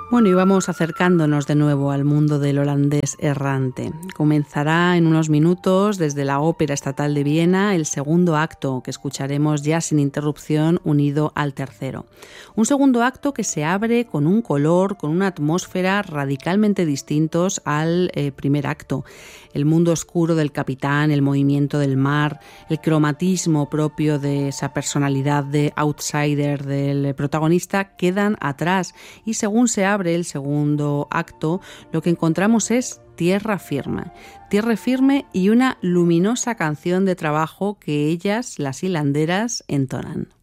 Bueno, y vamos acercándonos de nuevo al mundo del holandés errante. Comenzará en unos minutos desde la Ópera Estatal de Viena el segundo acto, que escucharemos ya sin interrupción unido al tercero. Un segundo acto que se abre con un color, con una atmósfera radicalmente distintos al primer acto. El mundo oscuro del capitán, el movimiento del mar, el cromatismo propio de esa personalidad de outsider del protagonista quedan atrás y según se abre el segundo acto, lo que encontramos es tierra firme y una luminosa canción de trabajo que ellas, las hilanderas, entonan.